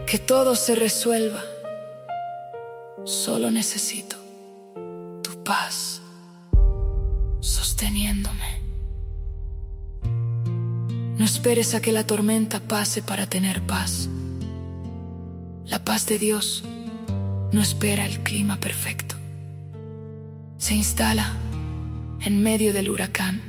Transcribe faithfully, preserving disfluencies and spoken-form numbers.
que todo se resuelva. Solo necesito tu paz sosteniéndome. No esperes a que la tormenta pase para tener paz. La paz de Dios no espera el clima perfecto. Se instala en medio del huracán.